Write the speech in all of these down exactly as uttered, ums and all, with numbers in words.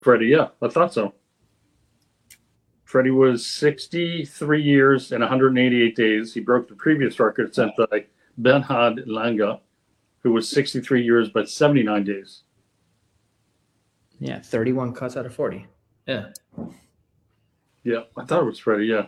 Freddie, yeah, I thought so. Freddie was sixty-three years and one hundred eighty-eight days. He broke the previous record set by Bernhard Langer, who was sixty-three years but seventy-nine days. Yeah, thirty-one cuts out of forty. Yeah. Yeah, I thought it was Freddie, yeah.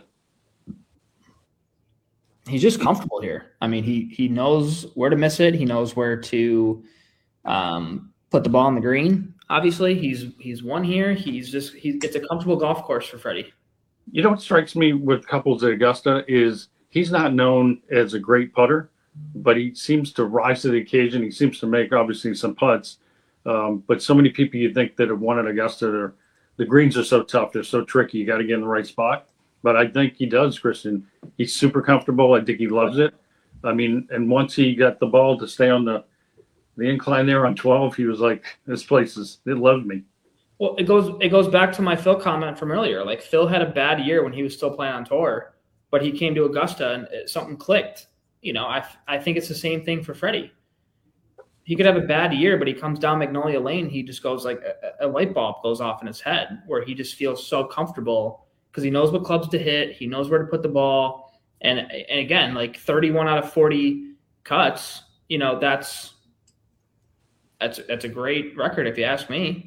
He's just comfortable here. I mean, he he knows where to miss it. He knows where to um, put the ball on the green. Obviously, he's he's won here. He's just he's it's a comfortable golf course for Freddie. You know what strikes me with couples at Augusta is he's not known as a great putter, but he seems to rise to the occasion. He seems to make obviously some putts. Um, but so many people you think that have won at Augusta, they're, the greens are so tough. They're so tricky. You got to get in the right spot. But I think he does, Christian. He's super comfortable. I think he loves it. I mean, and once he got the ball to stay on the, the incline there on twelve, he was like, this place is, it loves me. Well, it goes it goes back to my Phil comment from earlier. Like, Phil had a bad year when he was still playing on tour, but he came to Augusta and it, something clicked. You know, I I think it's the same thing for Freddie. He could have a bad year, but he comes down Magnolia Lane, he just goes like a, a light bulb goes off in his head where he just feels so comfortable because he knows what clubs to hit, he knows where to put the ball, and and again, like thirty-one out of forty cuts, you know, that's that's that's a great record if you ask me.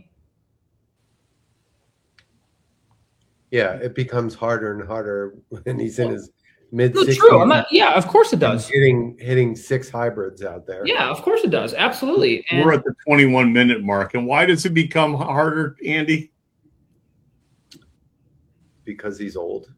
Yeah, it becomes harder and harder when he's in his mid No, sixties. true. I'm not, yeah, of course it does. Hitting hitting six hybrids out there. Yeah, of course it does. Absolutely. And we're at the twenty-one minute mark. And why does it become harder, Andy? Because he's old.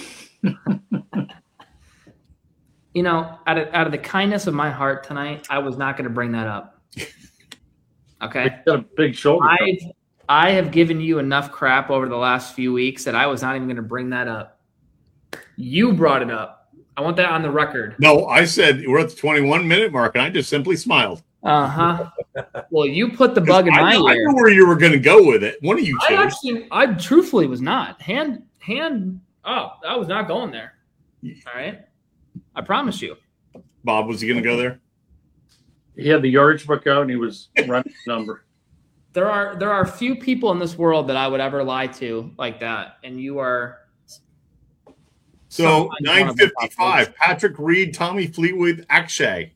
You know, out of out of the kindness of my heart tonight, I was not going to bring that up. Okay. He's got a big shoulder. I I have given you enough crap over the last few weeks that I was not even going to bring that up. You brought it up. I want that on the record. No, I said we're at the twenty-one minute mark, and I just simply smiled. Uh huh. Well, you put the bug in I my know, I ear. know where you were going to go with it. One of you I chose. actually, I truthfully was not. Hand, hand. Oh, I was not going there. All right. I promise you. Bob, was he going to go there? He had the yardage book out and he was running the number. There are there are few people in this world that I would ever lie to like that, and you are. So nine fifty-five, Patrick Reed, Tommy Fleetwood, Akshay,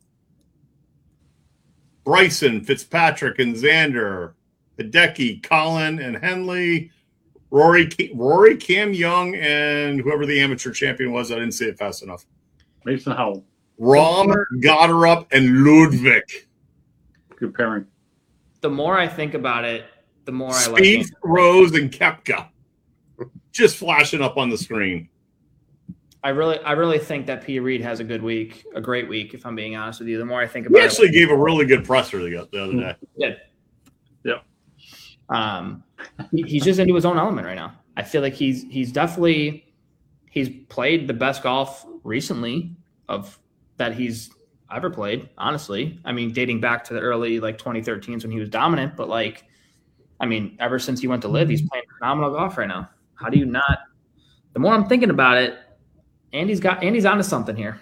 Bryson, Fitzpatrick, and Xander, Hideki, Colin, and Henley, Rory, Rory, Cam Young, and whoever the amateur champion was. I didn't say it fast enough. Mason Howell. Rom, Goddard, and Ludwig. Good pairing. The more I think about it, the more I like Spieth, it. Rose, and Koepka. Just flashing up on the screen. I really, I really think that P. Reed has a good week, a great week. If I'm being honest with you, the more I think about He it, actually gave a really good presser the other day. yeah, Yeah. Um, he, he's just into his own element right now. I feel like he's he's definitely he's played the best golf recently of that he's ever played. Honestly, I mean, dating back to the early like twenty thirteens when he was dominant, but like, I mean, ever since he went to live, he's playing phenomenal golf right now. How do you not? The more I'm thinking about it, Andy's got Andy's onto something here.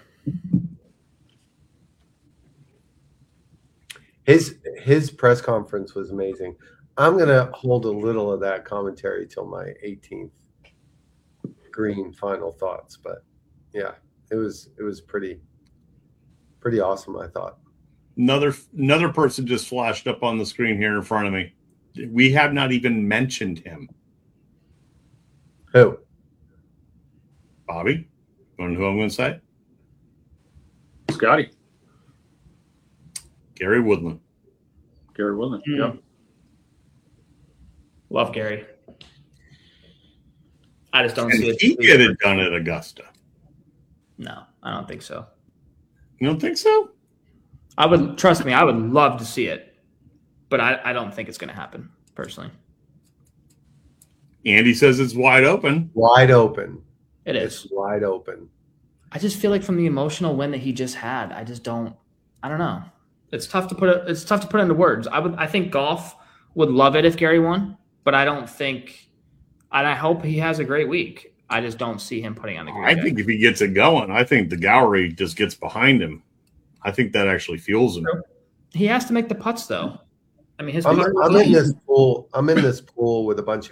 His his press conference was amazing. I'm gonna hold a little of that commentary till my eighteenth green final thoughts, but yeah, it was it was pretty pretty awesome, I thought. Another another person just flashed up on the screen here in front of me. We have not even mentioned him. Who? Bobby? You know who I'm going to say? Scotty. Gary Woodland. Gary Woodland. Mm. Yeah. Love Gary. I just don't And see it. he get it done at Augusta. No, I don't think so. You don't think so? I would trust me. I would love to see it, but I, I don't think it's going to happen personally. Andy says it's wide open. Wide open. It is It's wide open. I just feel like from the emotional win that he just had, I just don't. I don't know. It's tough to put it. It's tough to put into words. I would. I think golf would love it if Gary won, but I don't think. And I hope he has a great week. I just don't see him putting on the great. I think if he gets it going, I think the gallery just gets behind him. I think that actually fuels him. He has to make the putts though. I mean, his I'm, putt I'm in this pool. I'm in this pool with a bunch of